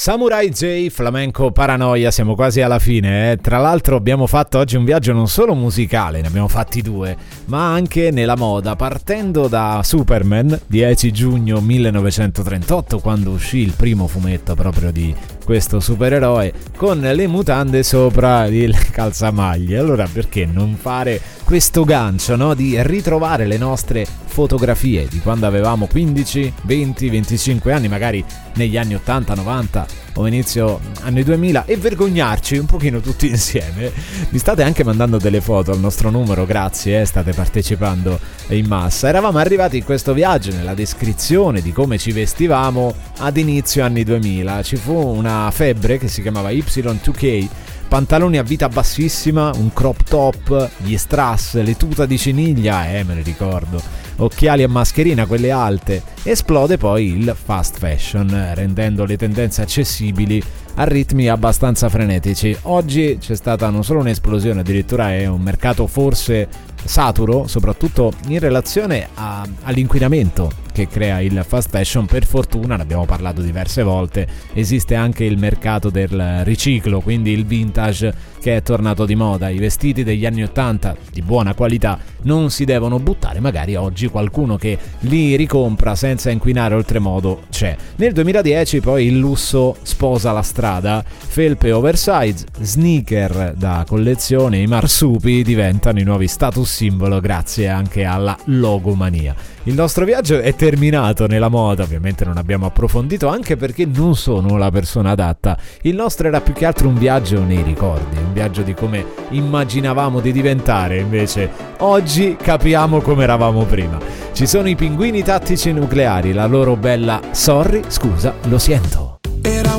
Samurai J, Flamenco Paranoia, siamo quasi alla fine. Tra l'altro abbiamo fatto oggi un viaggio non solo musicale, ne abbiamo fatti due, ma anche nella moda, partendo da Superman, 10 giugno 1938, quando uscì il primo fumetto proprio di questo supereroe, con le mutande sopra il calzamaglie. Allora perché non fare questo gancio, no? Di ritrovare le nostre fotografie di quando avevamo 15, 20, 25 anni, magari negli anni 80, 90 o inizio anni 2000, e vergognarci un pochino tutti insieme. Mi state anche mandando delle foto al nostro numero, grazie, state partecipando in massa. Eravamo arrivati in questo viaggio nella descrizione di come ci vestivamo ad inizio anni 2000. Ci fu una febbre che si chiamava Y2K, pantaloni a vita bassissima, un crop top, gli strass, le tuta di ciniglia, me ne ricordo, occhiali a mascherina, quelle alte. Esplode poi il fast fashion, rendendo le tendenze accessibili a ritmi abbastanza frenetici. Oggi c'è stata non solo un'esplosione, addirittura è un mercato forse saturo, soprattutto in relazione all'inquinamento che crea il fast fashion. Per fortuna, ne abbiamo parlato diverse volte, esiste anche il mercato del riciclo, quindi il vintage, che è tornato di moda. I vestiti degli anni 80 di buona qualità non si devono buttare, magari oggi qualcuno che li ricompra senza inquinare oltremodo c'è. Nel 2010 poi il lusso sposa la strada, felpe oversize, sneaker da collezione, i marsupi diventano i nuovi status simbolo grazie anche alla logomania. Il nostro viaggio è terminato nella moda, ovviamente non abbiamo approfondito, anche perché non sono la persona adatta. Il nostro era più che altro un viaggio nei ricordi, un viaggio di come immaginavamo di diventare, invece oggi capiamo come eravamo prima. Ci sono i Pinguini Tattici Nucleari, la loro bella Sorry, scusa, lo siento.